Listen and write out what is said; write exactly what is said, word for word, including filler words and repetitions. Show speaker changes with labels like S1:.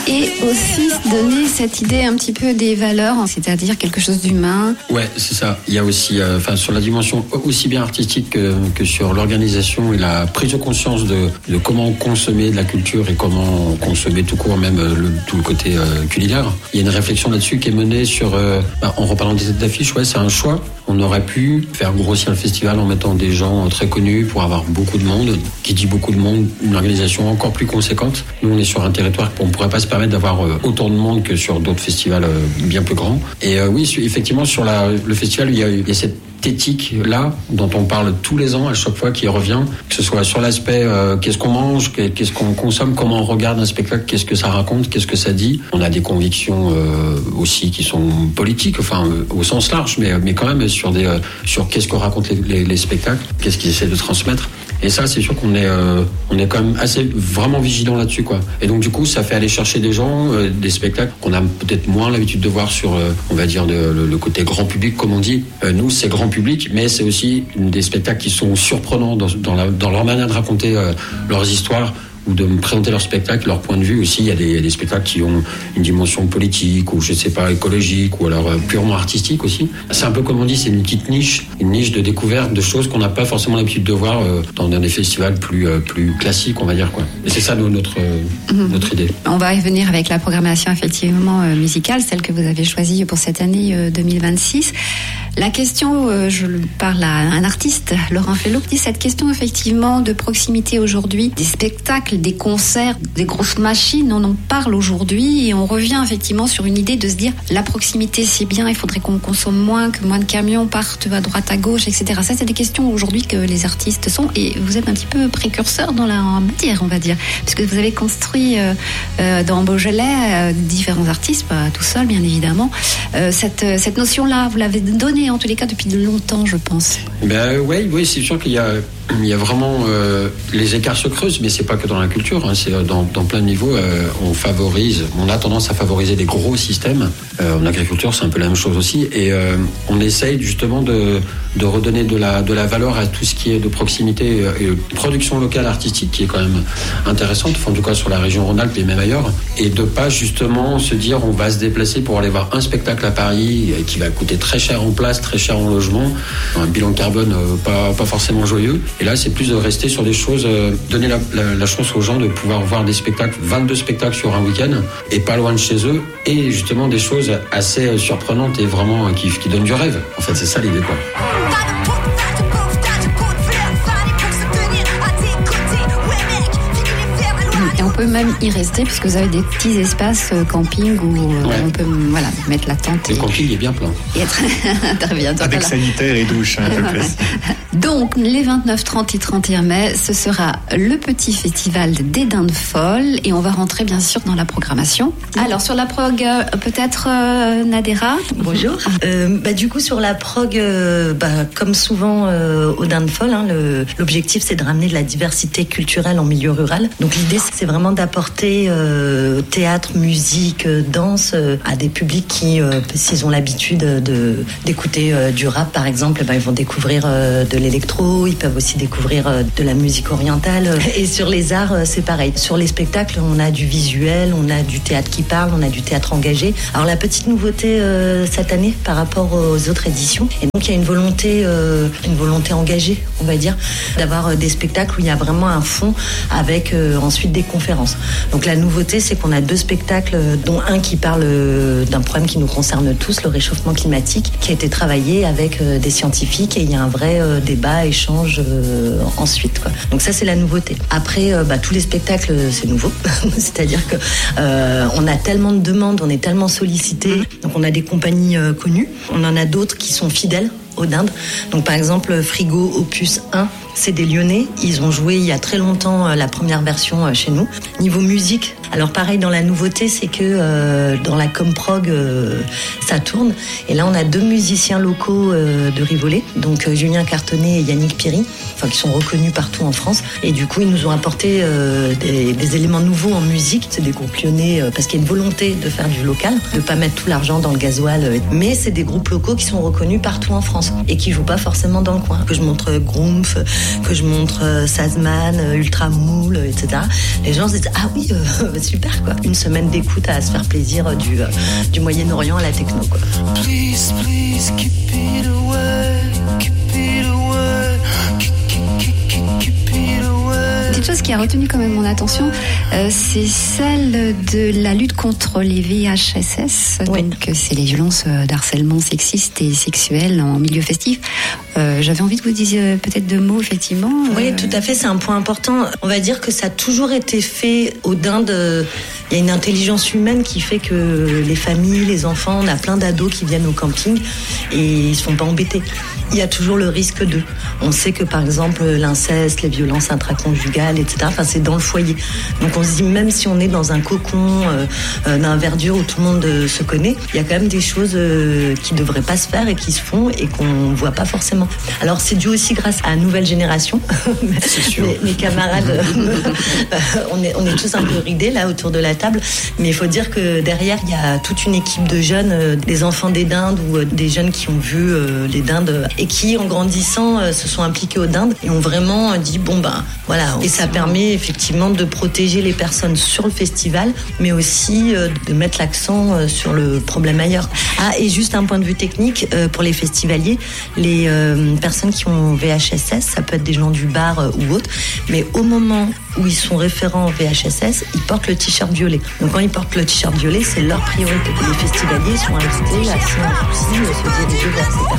S1: Et aussi donner cette idée un petit peu des valeurs, c'est-à-dire quelque chose d'humain.
S2: Ouais, c'est ça. Il y a aussi, enfin, euh, sur la dimension aussi bien artistique que, que sur l'organisation et la prise de conscience de, de comment consommer de la culture et comment consommer tout court, même le, tout le côté euh, culinaire. Il y a une réflexion là-dessus qui est menée sur, euh, bah, en reparlant des têtes d'affiche, ouais, c'est un choix. On aurait pu faire grossir le festival en mettant des gens très connus pour avoir beaucoup de monde. Qui dit beaucoup de monde, une organisation encore plus conséquente. Nous, on est sur un territoire qu'on ne pourrait pas se permettre d'avoir euh, autant de monde que sur d'autres festivals euh, bien plus grands. Et euh, oui, effectivement, sur la, le festival, il y a, il y a cette éthique là dont on parle tous les ans à chaque fois qui revient, que ce soit sur l'aspect euh, qu'est-ce qu'on mange, qu'est-ce qu'on consomme, comment on regarde un spectacle, qu'est-ce que ça raconte, qu'est-ce que ça dit. On a des convictions euh, aussi qui sont politiques, enfin euh, au sens large, mais mais quand même sur des euh, sur qu'est-ce que racontent les, les, les spectacles, qu'est-ce qu'ils essaient de transmettre. Et ça, c'est sûr qu'on est euh, on est quand même assez vraiment vigilant là-dessus, quoi. Et donc du coup, ça fait aller chercher des gens, euh, des spectacles qu'on a peut-être moins l'habitude de voir sur, euh, on va dire, de, le, le côté grand public, comme on dit. Euh, nous, c'est grand public, mais c'est aussi des spectacles qui sont surprenants dans, dans, la, dans leur manière de raconter euh, leurs histoires ou de me présenter leur spectacle, leur point de vue aussi. Il y a des, il y a des spectacles qui ont une dimension politique ou je sais pas, écologique ou alors euh, purement artistique aussi. C'est un peu comme on dit, c'est une petite niche, une niche de découverte de choses qu'on n'a pas forcément l'habitude de voir euh, dans des festivals plus, euh, plus classiques, on va dire, quoi. Et c'est ça notre, euh, mmh. notre idée.
S1: On va y venir avec la programmation effectivement euh, musicale, celle que vous avez choisie pour cette année euh, deux mille vingt-six. La question, euh, je parle à un artiste, Laurent Fellow, dit cette question effectivement de proximité aujourd'hui, des spectacles, des concerts, des grosses machines, on en parle aujourd'hui et on revient effectivement sur une idée de se dire la proximité c'est bien, il faudrait qu'on consomme moins, que moins de camions partent à droite à gauche, et cetera. Ça c'est des questions aujourd'hui que les artistes sont et vous êtes un petit peu précurseur dans la matière, on va dire, puisque vous avez construit euh, euh, dans Beaujolais euh, différents artistes, pas tout seul bien évidemment. Euh, cette, cette notion-là, vous l'avez donnée en tous les cas depuis longtemps, je pense.
S2: Ben oui, oui, c'est sûr qu'il y a, il y a vraiment euh, les écarts se creusent, mais c'est pas que dans la culture, hein, c'est dans, dans plein de niveaux. Euh, on favorise, on a tendance à favoriser des gros systèmes. Euh, en agriculture, c'est un peu la même chose aussi, et euh, on essaye justement de, de redonner de la, de la valeur à tout ce qui est de proximité et de production locale artistique, qui est quand même intéressante, en tout cas sur la région Rhône-Alpes et même ailleurs, et de pas justement se dire on va se déplacer pour aller voir un spectacle à Paris qui va coûter très cher en place, très cher en logement, un bilan carbone euh, pas, pas forcément joyeux. Et là, c'est plus de rester sur des choses, euh, donner la, la, la chance aux gens de pouvoir voir des spectacles, vingt-deux spectacles sur un week-end, et pas loin de chez eux, et justement des choses assez surprenantes et vraiment euh, qui, qui donnent du rêve. En fait, c'est ça l'idée, quoi.
S1: Et on peut même y rester puisque vous avez des petits espaces camping où ouais. on peut voilà, mettre la tente.
S2: Le et... camping est bien plein.
S1: Et être intervient.
S3: Avec voilà. sanitaire et douche, hein,
S1: Donc, les vingt-neuf, trente et trente et un mai, ce sera le petit festival des Dindes Folles et on va rentrer bien sûr dans la programmation. Alors, sur la prog, peut-être euh, Nadera.
S4: Bonjour. Euh, bah, du coup, sur la prog, euh, bah, comme souvent euh, aux Dindes Folles, hein, le, l'objectif c'est de ramener de la diversité culturelle en milieu rural. Donc, l'idée c'est vraiment d'apporter euh, théâtre, musique, danse euh, à des publics qui, euh, s'ils ont l'habitude de, d'écouter euh, du rap par exemple, bah, ils vont découvrir euh, de l'électro, ils peuvent aussi découvrir euh, de la musique orientale. Et sur les arts, euh, c'est pareil. Sur les spectacles, on a du visuel, on a du théâtre qui parle, on a du théâtre engagé. Alors la petite nouveauté euh, cette année par rapport aux autres éditions, et donc il y a une volonté, euh, une volonté engagée, on va dire, d'avoir euh, des spectacles où il y a vraiment un fond avec euh, ensuite des conférences. Donc la nouveauté, c'est qu'on a deux spectacles, dont un qui parle d'un problème qui nous concerne tous, le réchauffement climatique, qui a été travaillé avec des scientifiques et il y a un vrai débat, échange euh, ensuite, quoi. Donc ça, c'est la nouveauté. Après, euh, bah, tous les spectacles, c'est nouveau. C'est-à-dire que euh, on a tellement de demandes, on est tellement sollicité. Donc on a des compagnies euh, connues, on en a d'autres qui sont fidèles aux Dindes. Donc par exemple Frigo Opus un, c'est des Lyonnais, ils ont joué il y a très longtemps euh, la première version euh, chez nous. Niveau musique, alors pareil dans la nouveauté, c'est que euh, dans la Comprog euh, ça tourne, et là on a deux musiciens locaux euh, de Rivoli, donc euh, Julien Cartonnet et Yannick Piry, enfin qui sont reconnus partout en France, et du coup ils nous ont apporté euh, des, des éléments nouveaux en musique. C'est des groupes lyonnais euh, parce qu'il y a une volonté de faire du local, de pas mettre tout l'argent dans le gasoil, euh, mais c'est des groupes locaux qui sont reconnus partout en France et qui jouent pas forcément dans le coin. Que je montre Groomf, que je montre euh, Sazman, euh, Ultra Moule, et cetera. Les gens se disent ah oui, euh, super quoi. Une semaine d'écoute à se faire plaisir euh, du, euh, du Moyen-Orient à la techno quoi.
S3: Please, please keep it away, keep it away, keep, keep, keep, keep it away.
S1: Une chose qui a retenu quand même mon attention, euh, c'est celle de la lutte contre les V H S S.
S4: Oui.
S1: Donc, c'est les violences d'harcèlement sexiste et sexuel en milieu festif. Euh, j'avais envie de vous dire euh, peut-être deux mots, effectivement.
S4: Oui,
S1: euh...
S4: tout à fait, c'est un point important. On va dire que ça a toujours été fait au dinde. Il y a une intelligence humaine qui fait que les familles, les enfants, on a plein d'ados qui viennent au camping et ils se font pas embêter. Il y a toujours le risque d'eux. On sait que par exemple l'inceste, les violences intraconjugales, et cetera. Enfin, c'est dans le foyer. Donc on se dit même si on est dans un cocon euh, euh, d'un verdure où tout le monde euh, se connaît, il y a quand même des choses euh, qui devraient pas se faire et qui se font et qu'on voit pas forcément. Alors c'est dû aussi grâce à la nouvelle génération.
S2: C'est sûr.
S4: mes, mes camarades, euh, on est on est tous un peu ridés là autour de la table, mais il faut dire que derrière il y a toute une équipe de jeunes, euh, des enfants des dindes ou euh, des jeunes qui ont vu euh, les dindes et qui en grandissant euh, se sont impliqués aux dindes et ont vraiment dit bon ben voilà, et ça permet effectivement de protéger les personnes sur le festival mais aussi euh, de mettre l'accent euh, sur le problème ailleurs. Ah, et juste un point de vue technique euh, pour les festivaliers, les euh, personnes qui ont V H S S, ça peut être des gens du bar euh, ou autre, mais au moment où ils sont référents V H S S, ils portent le t-shirt violet. Donc quand ils portent le t-shirt violet, c'est leur priorité. Les festivaliers sont invités à, sans souci, se diriger vers ces personnes.